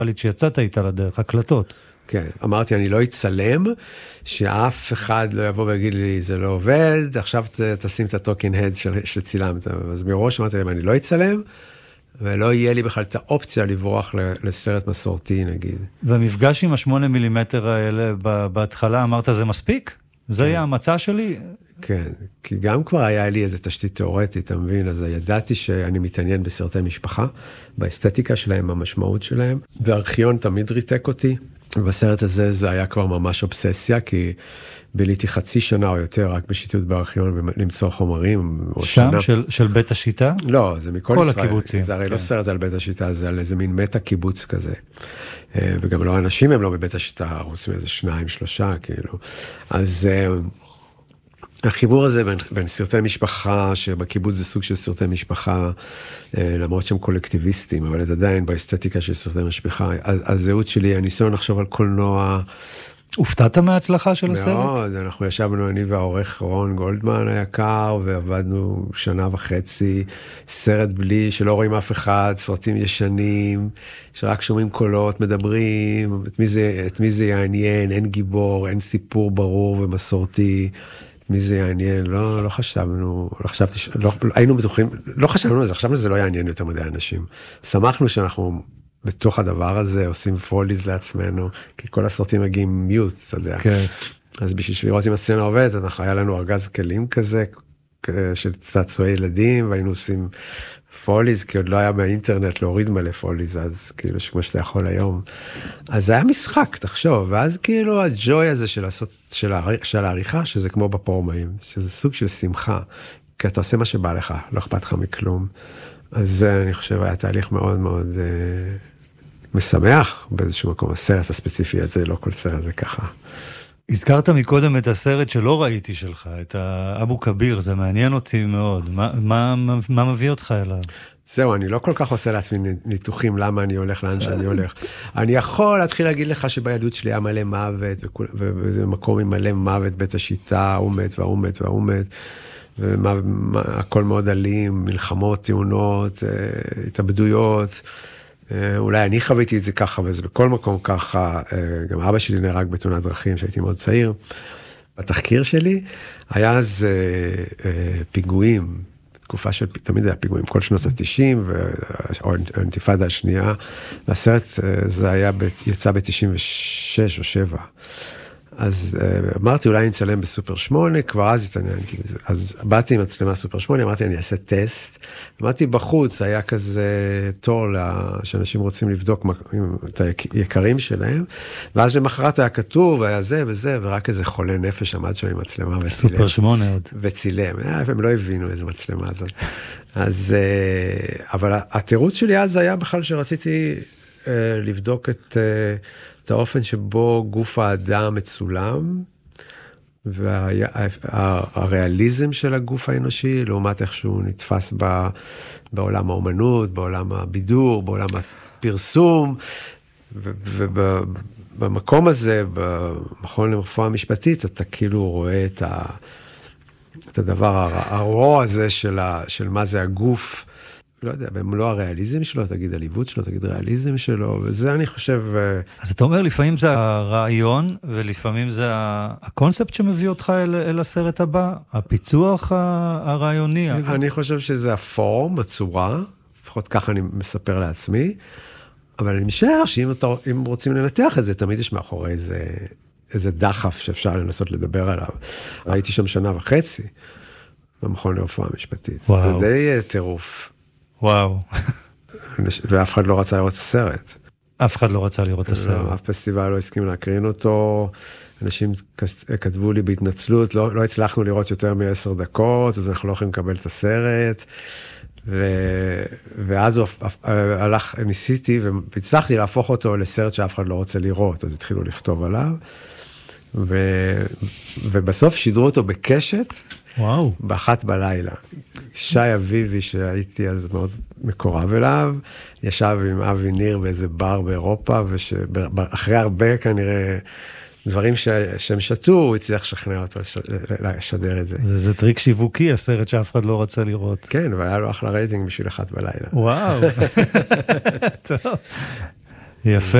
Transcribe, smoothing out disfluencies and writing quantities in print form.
שיצאת איתה לדרך, הקלטות. כן, אמרתי, אני לא אצלם, שאף אחד לא יבוא ויגיד לי, זה לא עובד, עכשיו תשים את הטוקינג הדס שצילמת. אז מראש אמרתי להם, אני לא אצלם, ולא יהיה לי בכלל את האופציה לברוח לסרט מסורתי, נגיד. והמפגש עם 8 מילימטר האלה, בהתחלה אמרת, זה מספיק? זה היה המצע שלי? כן, כי גם כבר היה לי איזו תשתית תיאורטית, אתה מבין? אז ידעתי שאני מתעניין בסרטי משפחה, באסתטיקה שלהם, המשמעות שלהם, והארכיון תמיד ריתק אותי. בסרט הזה זה היה כבר ממש אובססיה, כי ביליתי חצי שנה או יותר רק בשיטוט בארכיון ולמצוא חומרים. שם של בית השיטה? לא, זה מכל ישראל. כל הקיבוצים. זה הרי לא סרט על בית השיטה, זה על איזה מין מטה קיבוץ כזה. וגם לא אנשים הם לא בבית השיטה, רוצים איזה 2-3 כאילו. אז החיבור הזה בין סרטי משפחה, שבקיבוץ זה סוג של סרטי משפחה, למרות שהם קולקטיביסטים, אבל זה עדיין באסתטיקה של סרטי משפחה. הזהות שלי, הניסיון לחשוב על קולנוע. הופתעת מההצלחה של הסרט? מאוד, אנחנו ישבנו, אני והעורך רון גולדמן היקר, ועבדנו 1.5 שנה, סרט בלי, שלא רואים אף אחד, סרטים ישנים, שרק שומעים קולות, מדברים, את מי זה יעניין, אין גיבור, אין סיפור ברור ומסורתי, מי זה יעניין, לא חשבנו, היינו בטוחים, לא חשבנו על זה, חשבנו שזה לא יעניין יותר מדי אנשים. שמחנו שאנחנו בתוך הדבר הזה עושים פוליז לעצמנו, כי כל הסרטים מגיעים מיוט, אתה יודע. כן. אז בשביל לראות אם הסצנה עובדת, היה לנו ארגז כלים כזה, של צעצועי ילדים, והיינו עושים פוליז, כי עוד לא היה באינטרנט להוריד מלא פוליז, אז כאילו שכמו שאתה יכול היום. אז זה היה משחק, תחשוב, ואז כאילו הג'וי הזה של העריכה, שזה כמו בפורמאים, שזה סוג של שמחה, כי אתה עושה מה שבא לך, לא אכפת לך מכלום. אז זה, אני חושב, היה תהליך מאוד מאוד משמח באיזשהו מקום. הסרט הספציפי הזה, לא כל סרט זה ככה. הזכרת מקודם את הסרט שלא ראיתי שלך, את אבו כביר, זה מעניין אותי מאוד. מה מביא אותך אליו? זהו, אני לא כל כך עושה לעצמי ניתוחים למה אני הולך לאן שאני הולך. אני יכול להתחיל להגיד לך שבילדות שלי היה מלא מוות, וזה מקום עם מלא מוות, בית השיטה, הוא מת והוא מת והוא מת, הכל מאוד אלים, מלחמות, תאונות, התאבדויות. אולי אני חוויתי את זה ככה, וזה בכל מקום ככה. גם אבא שלי נהרג בתאונת דרכים, שהייתי מאוד צעיר. בתחקיר שלי היה אז פיגועים, תקופה של, תמיד היה פיגועים, כל שנות ה-90, או האינתיפאדה השנייה, והסרט זה היה, יצא ב-96 או 7. אז אמרתי, אולי נצלם בסופר 8, כבר אז התעניינתי בזה. אז באתי עם מצלמה סופר 8, אמרתי, אני אעשה טסט. אמרתי, בחוץ היה כזה תור שאנשים רוצים לבדוק את היקרים שלהם, ואז למחרת היה כתוב, היה זה וזה, ורק איזה חולה נפש עמד שם עם מצלמה וצילם. סופר 8 עוד. וצילם. הם לא הבינו איזה מצלמה הזאת. אז, אבל התירוץ שלי אז היה בכלל שרציתי לבדוק את האופן שבו גוף האדם מצולם, והריאליזם של הגוף האנושי, לעומת איך שהוא נתפס בעולם האומנות, בעולם הבידור, בעולם הפרסום, ובמקום הזה, במכון לרפואה משפטית, אתה כאילו רואה את הדבר הרוע הזה של מה זה הגוף, לא יודע, במלוא הריאליזם שלו, תגיד עליבות שלו, תגיד ריאליזם שלו, וזה אני חושב... אז אתה אומר, לפעמים זה הרעיון, ולפעמים זה הקונספט שמביא אותך אל הסרט הבא, הפיצוח הרעיוני. אני חושב שזה הפורם, הצורה, לפחות ככה אני מספר לעצמי, אבל אני משער שאם רוצים לנתח את זה, תמיד יש מאחורי איזה דחף שאפשר לנסות לדבר עליו. הייתי שם 1.5 שנה במכון לרפואה משפטית. וואו. זה די טירוף. וואו. ואף אחד לא רצה לראות את הסרט. אף אחד לא רצה לראות את הסרט. אף פסטיבל לא הסכים להקרין אותו, אנשים כתבו לי בהתנצלות, לא הצלחנו לראות יותר מ10 דקות, אז אנחנו לא יכולים לקבל את הסרט, ואז הוא ניסיתי והצלחתי להפוך אותו לסרט שאף אחד לא רוצה לראות, אז התחילו לכתוב עליו, ובסוף שידרו אותו בקשת, וואו. ב1:00 בלילה. שי אביבי, שהייתי אז מאוד מקורב אליו, ישב עם אבי ניר באיזה בר באירופה, ואחרי הרבה כנראה דברים שהם שתו, הוא הצליח לשכנע אותו לשדר את זה. זה טריק שיווקי, הסרט שאף אחד לא רוצה לראות. כן, והיה לו אחלה רייטינג בשביל 1:00 בלילה. וואו. טוב. יפה.